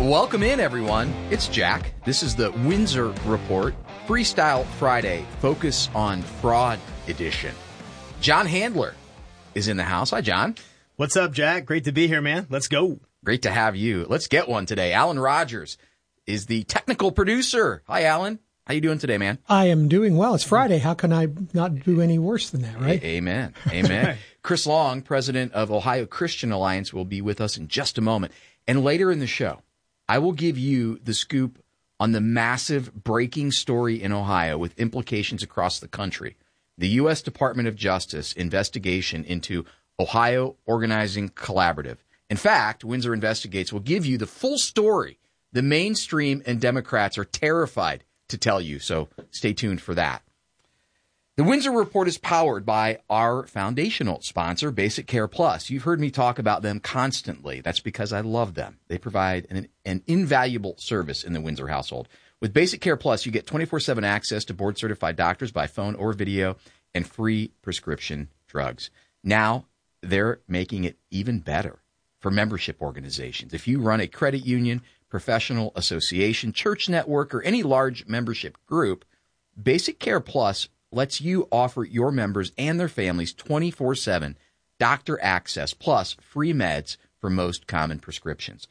Welcome in, everyone. It's Jack. This is the Windsor Report, Freestyle Friday, Focus on Fraud edition. John Handler is in the house. Hi, John. What's up, Jack? Great to be here, man. Let's go. Great to have you. Let's get one today. Alan Rogers is the technical producer. Hi, Alan. How you doing today, man? I am doing well. It's Friday. How can I not do any worse than that, right? Amen. Amen. Chris Long, president of Ohio Christian Alliance, will be with us in just a moment. And later in the show, I will give you the scoop on the massive breaking story in Ohio with implications across the country. The U.S. Department of Justice investigation into Ohio Organizing Collaborative. In fact, Windsor Investigates will give you the full story. The mainstream and Democrats are terrified to tell you, so stay tuned for that. The Windsor Report is powered by our foundational sponsor, Basic Care Plus. You've heard me talk about them constantly. That's because I love them. They provide an invaluable service in the Windsor household. With Basic Care Plus, you get 24/7 access to board-certified doctors by phone or video and free prescription drugs. Now, they're making it even better for membership organizations. If you run a credit union, professional association, church network, or any large membership group, Basic Care Plus lets you offer your members and their families 24/7 doctor access plus free meds for most common prescriptions,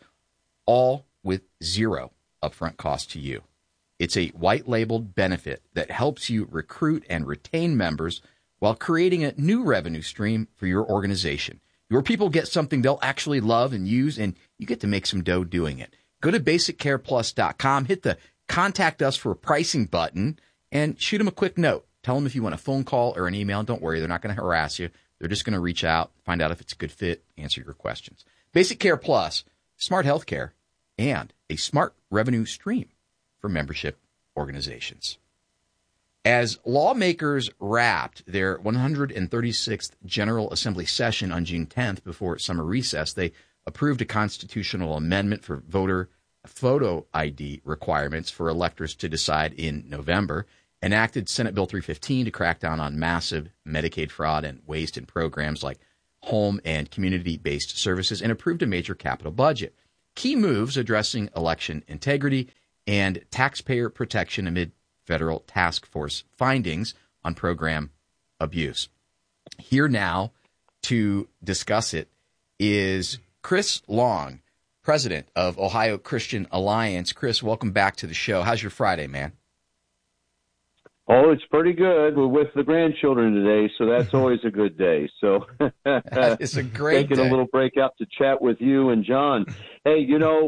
all with zero upfront cost to you. It's a white-labeled benefit that helps you recruit and retain members while creating a new revenue stream for your organization. Your people get something they'll actually love and use, and you get to make some dough doing it. Go to BasicCarePlus.com, hit the Contact Us for a Pricing button, and shoot them a quick note. Tell them if you want a phone call or an email. Don't worry, they're not going to harass you. They're just going to reach out, find out if it's a good fit, answer your questions. Basic Care Plus, smart healthcare, and a smart revenue stream for membership organizations. As lawmakers wrapped their 136th General Assembly session on June 10th before summer recess, they approved a constitutional amendment for voter photo ID requirements for electors to decide in November, enacted Senate Bill 315 to crack down on massive Medicaid fraud and waste in programs like home and community-based services, and approved a major capital budget. Key moves addressing election integrity and taxpayer protection amid federal task force findings on program abuse. Here now to discuss it is Chris Long, president of Ohio Christian Alliance. Chris, welcome back to the show. How's your Friday, man? Oh, it's pretty good. We're with the grandchildren today, so that's always a good day. So it's a great taking day. A little break out to chat with you and John. Hey,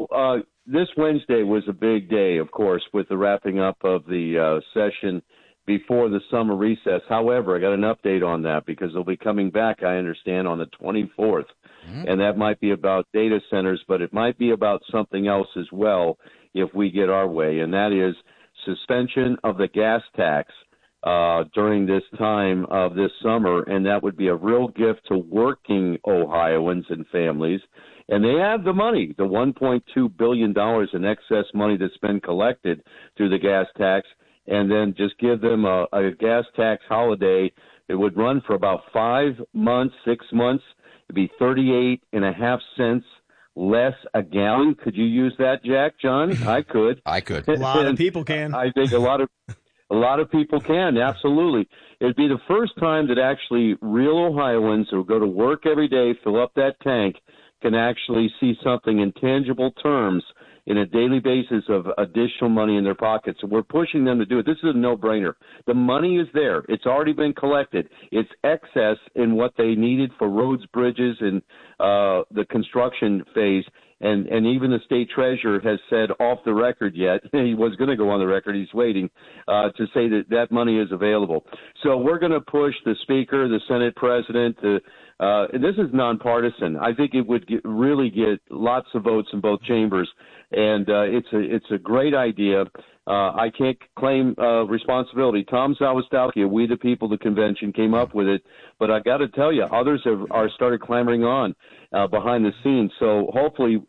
this Wednesday was a big day, of course, with the wrapping up of the session before the summer recess. However, I got an update on that because they'll be coming back, I understand, on the 24th. And that might be about data centers, but it might be about something else as well if we get our way, and that is suspension of the gas tax during this time of this summer, and that would be a real gift to working Ohioans and families. And they have the money, the $1.2 billion in excess money that's been collected through the gas tax, and then just give them a gas tax holiday. It would run for about 5 months, 6 months. It'd be 38.5 cents less a gallon. Could you use that, Jack? John? I could. I could. A lot of people can. I think a lot of people can, absolutely. It'd be the first time that actually real Ohioans who go to work every day, fill up that tank, can actually see something in tangible terms in a daily basis of additional money in their pockets. So we're pushing them to do it. This is a no-brainer. The money is there. It's already been collected. It's excess in what they needed for roads, bridges, and the construction phase. And even the state treasurer has said off the record yet, he was going to go on the record, he's waiting, to say that money is available. So we're going to push the speaker, the Senate president, this is nonpartisan. I think it would really get lots of votes in both chambers, and it's a great idea. I can't claim responsibility. Tom Zawistowski, We the People, the convention, came up with it, but I got to tell you, others are started clamoring on behind the scenes. So hopefully,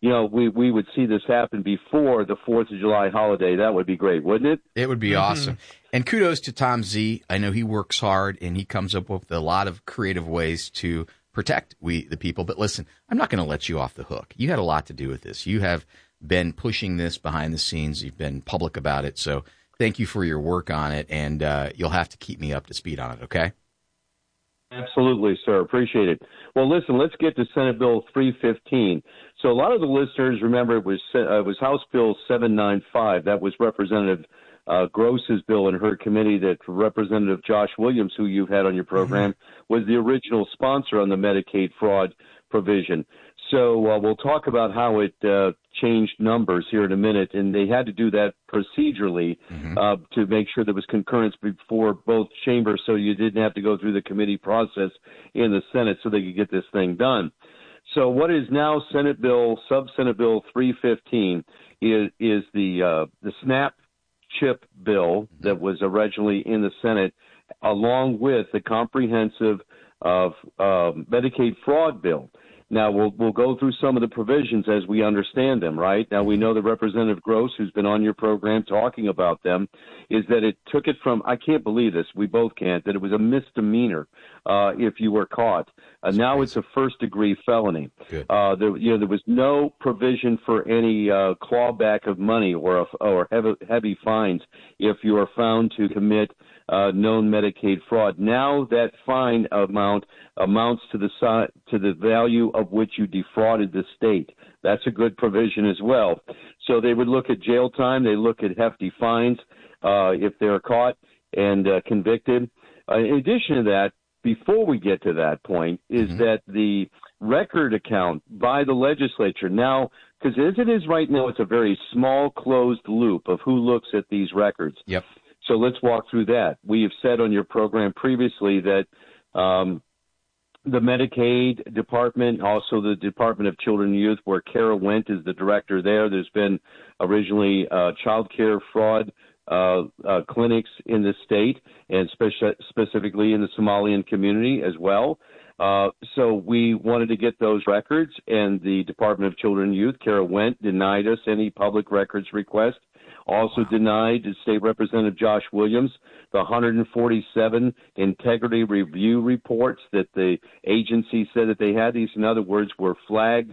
we would see this happen before the 4th of July holiday. That would be great, wouldn't it? It would be awesome. And kudos to Tom Z. I know he works hard, and he comes up with a lot of creative ways to protect we the people. But listen, I'm not going to let you off the hook. You had a lot to do with this. You have been pushing this behind the scenes. You've been public about it. So thank you for your work on it, and you'll have to keep me up to speed on it, okay? Absolutely, sir. Appreciate it. Well, listen, let's get to Senate Bill 315. So a lot of the listeners remember it was House Bill 795. That was Representative Gross's bill in her committee that Representative Josh Williams, who you've had on your program, was the original sponsor on the Medicaid fraud provision. So we'll talk about how it changed numbers here in a minute, and they had to do that procedurally to make sure there was concurrence before both chambers, so you didn't have to go through the committee process in the Senate so they could get this thing done. So what is now Senate Bill 315 is the SNAP chip bill that was originally in the Senate, along with the comprehensive Medicaid fraud bill. Now, we'll go through some of the provisions as we understand them, right? Now, we know that Representative Gross, who's been on your program talking about them, is that it took it from, I can't believe this, we both can't, that it was a misdemeanor if you were caught. Now it's a first-degree felony. There was no provision for any clawback of money or heavy fines if you are found to commit known Medicaid fraud. Now that fine amount amounts to the value of which you defrauded the state. That's a good provision as well. So they would look at jail time. They look at hefty fines if they're caught and convicted. In addition to that, before we get to that point, is that the record account by the legislature now, because as it is right now, it's a very small, closed loop of who looks at these records. Yep. So let's walk through that. We have said on your program previously that the Medicaid department, also the Department of Children and Youth, where Kara Wendt is the director there. There's been originally child care fraud clinics in the state, and specifically in the Somalian community as well. So we wanted to get those records, and the Department of Children and Youth, Kara Wendt, denied us any public records request. Also denied State Representative Josh Williams the 147 integrity review reports that the agency said that they had. These, in other words, were flagged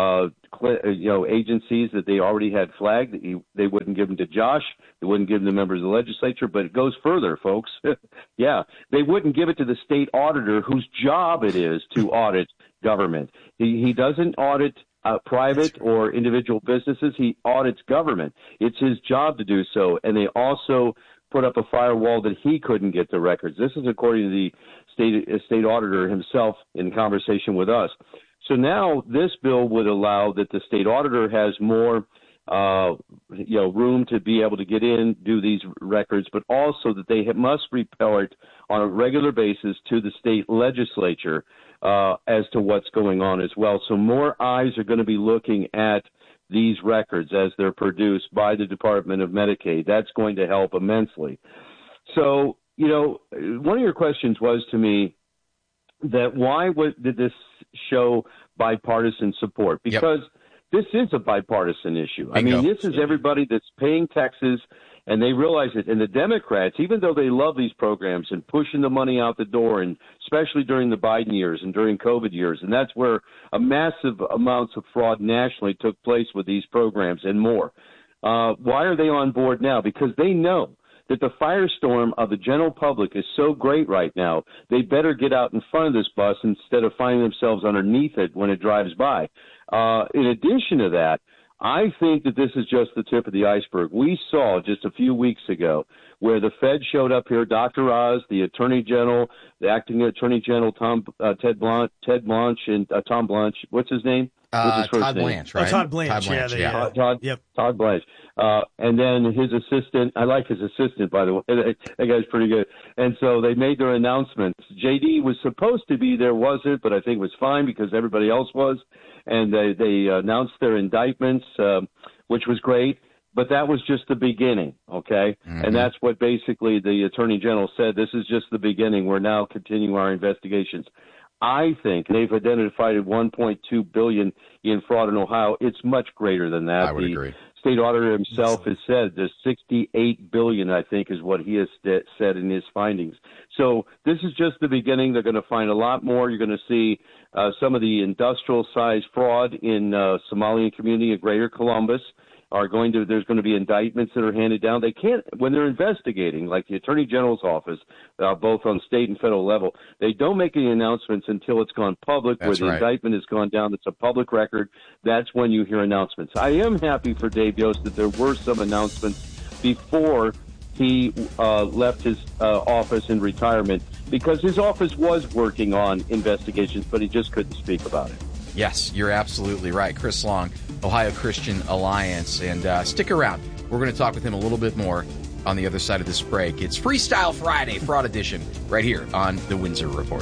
agencies that they already had flagged. They wouldn't give them to Josh. They wouldn't give them to members of the legislature. But it goes further, folks. Yeah, they wouldn't give it to the state auditor, whose job it is to audit government. He doesn't audit private or individual businesses. He audits government. It's his job to do so. And they also put up a firewall that he couldn't get the records. This is according to the state auditor himself in conversation with us. So now this bill would allow that the state auditor has more room to be able to get in, do these records, but also that they must report on a regular basis to the state legislature as to what's going on as well. So more eyes are going to be looking at these records as they're produced by the Department of Medicaid. That's going to help immensely. So, one of your questions was to me that did this show bipartisan support? Because this is a bipartisan issue. I mean, this is everybody that's paying taxes, and they realize it. And the Democrats, even though they love these programs and pushing the money out the door, and especially during the Biden years and during COVID years, and that's where a massive amounts of fraud nationally took place with these programs and more. Why are they on board now? Because they know that the firestorm of the general public is so great right now, they better get out in front of this bus instead of finding themselves underneath it when it drives by. In addition to that, I think that this is just the tip of the iceberg. We saw just a few weeks ago where the Fed showed up here, Dr. Oz, the Attorney General, the Acting Attorney General, Ted Blanche, and Tom Blanche. What's his name? Todd Blanche, right? Todd Blanche, Todd Blanche. And then his assistant, I like his assistant, by the way. That guy's pretty good. And so they made their announcements. JD was supposed to be there, wasn't, but I think it was fine because everybody else was. And they announced their indictments, which was great. But that was just the beginning, okay? Mm-hmm. And that's what basically the Attorney General said. This is just the beginning. We're now continuing our investigations. I think they've identified $1.2 billion in fraud in Ohio. It's much greater than that. I would agree. state auditor himself has said there's $68 billion, I think, is what he has said in his findings. So this is just the beginning. They're going to find a lot more. You're going to see some of the industrial-sized fraud in Somalian community in Greater Columbus. There's going to be indictments that are handed down. They can't, when they're investigating, like the Attorney General's office, both on state and federal level, they don't make any announcements until it's gone public. That's where the indictment has gone down. It's a public record. That's when you hear announcements. I am happy for Dave Yost that there were some announcements before he left his office in retirement, because his office was working on investigations, but he just couldn't speak about it. Yes, you're absolutely right. Chris Long, Ohio Christian Alliance. And stick around. We're going to talk with him a little bit more on the other side of this break. It's Freestyle Friday, Fraud Edition, right here on the Windsor Report.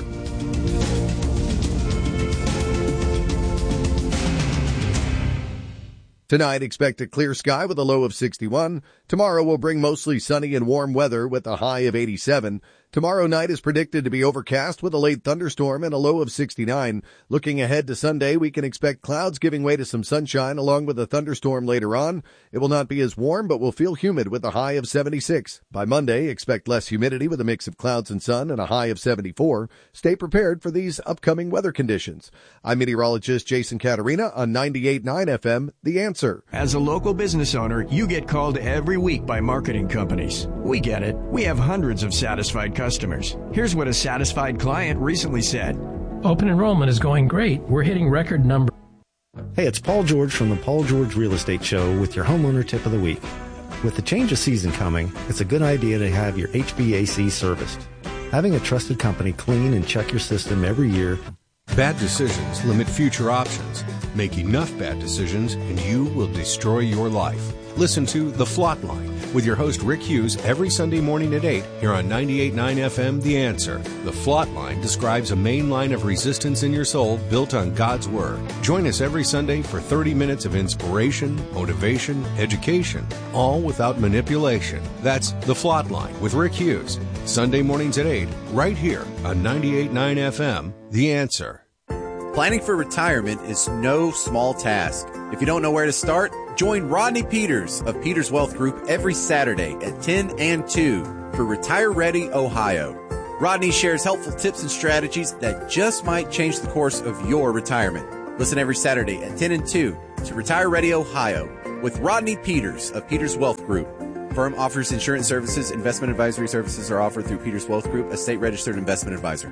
Tonight, expect a clear sky with a low of 61. Tomorrow will bring mostly sunny and warm weather with a high of 87. Tomorrow night is predicted to be overcast with a late thunderstorm and a low of 69. Looking ahead to Sunday, we can expect clouds giving way to some sunshine along with a thunderstorm later on. It will not be as warm, but will feel humid with a high of 76. By Monday, expect less humidity with a mix of clouds and sun and a high of 74. Stay prepared for these upcoming weather conditions. I'm meteorologist Jason Caterina on 98.9 FM, The Answer. As a local business owner, you get called every week by marketing companies. We get it. We have hundreds of satisfied customers. Here's what a satisfied client recently said. Open enrollment is going great. We're hitting record numbers. Hey, it's Paul George from the Paul George Real Estate Show with your homeowner tip of the week. With the change of season coming, it's a good idea to have your HVAC serviced. Having a trusted company clean and check your system every year. Bad decisions limit future options. Make enough bad decisions and you will destroy your life. Listen to The Flot Line with your host Rick Hughes every Sunday morning at 8 here on 98.9 FM, The Answer. The Flot Line describes a main line of resistance in your soul built on God's Word. Join us every Sunday for 30 minutes of inspiration, motivation, education, all without manipulation. That's The Flot Line with Rick Hughes. Sunday mornings at 8, right here on 98.9 FM, The Answer. Planning for retirement is no small task. If you don't know where to start, join Rodney Peters of Peters Wealth Group every Saturday at 10 and 2 for Retire Ready Ohio. Rodney shares helpful tips and strategies that just might change the course of your retirement. Listen every Saturday at 10 and 2 to Retire Ready Ohio with Rodney Peters of Peters Wealth Group. Firm offers insurance services. Investment advisory services are offered through Peters Wealth Group, a state-registered investment advisor.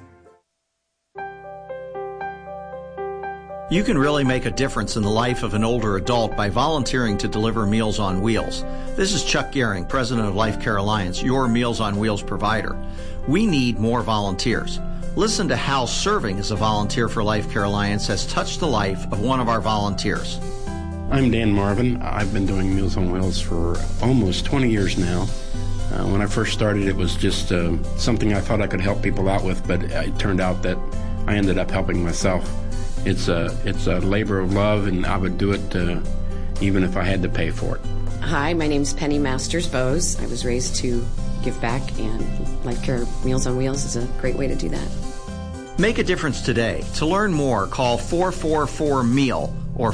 You can really make a difference in the life of an older adult by volunteering to deliver Meals on Wheels. This is Chuck Gehring, president of Life Care Alliance, your Meals on Wheels provider. We need more volunteers. Listen to how serving as a volunteer for Life Care Alliance has touched the life of one of our volunteers. I'm Dan Marvin. I've been doing Meals on Wheels for almost 20 years now. When I first started, it was just something I thought I could help people out with, but it turned out that I ended up helping myself. It's a labor of love, and I would do it even if I had to pay for it. Hi, my name's Penny Masters-Bose. I was raised to give back, and Life Care Meals on Wheels is a great way to do that. Make a difference today. To learn more, call 444-MEAL or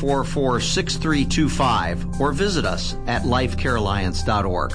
444-6325 or visit us at lifecarealliance.org.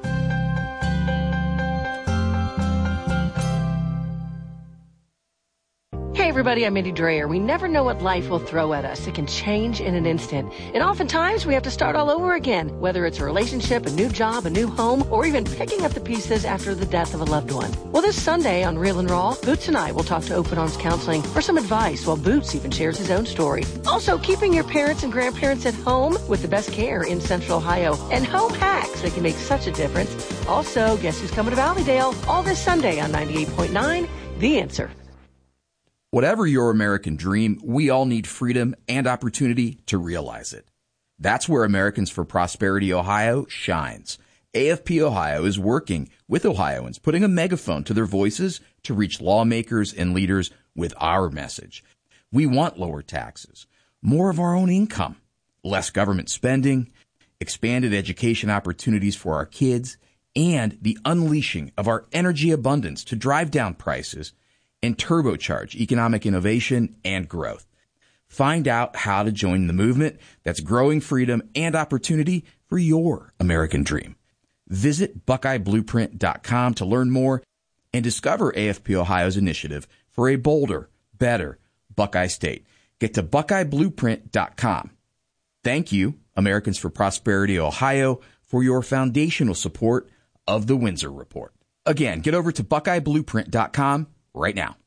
Hey everybody, I'm Mindy Dreyer. We never know what life will throw at us. It can change in an instant. And oftentimes we have to start all over again, whether it's a relationship, a new job, a new home, or even picking up the pieces after the death of a loved one. Well, this Sunday on Real and Raw, Boots and I will talk to Open Arms Counseling for some advice, while Boots even shares his own story. Also, keeping your parents and grandparents at home with the best care in Central Ohio, and home hacks that can make such a difference. Also, guess who's coming to Valleydale? All this Sunday on 98.9, The Answer. Whatever your American dream, we all need freedom and opportunity to realize it. That's where Americans for Prosperity Ohio shines. AFP Ohio is working with Ohioans, putting a megaphone to their voices to reach lawmakers and leaders with our message. We want lower taxes, more of our own income, less government spending, expanded education opportunities for our kids, and the unleashing of our energy abundance to drive down prices and turbocharge economic innovation and growth. Find out how to join the movement that's growing freedom and opportunity for your American dream. Visit BuckeyeBlueprint.com to learn more and discover AFP Ohio's initiative for a bolder, better Buckeye State. Get to BuckeyeBlueprint.com. Thank you, Americans for Prosperity Ohio, for your foundational support of the Windsor Report. Again, get over to BuckeyeBlueprint.com right now.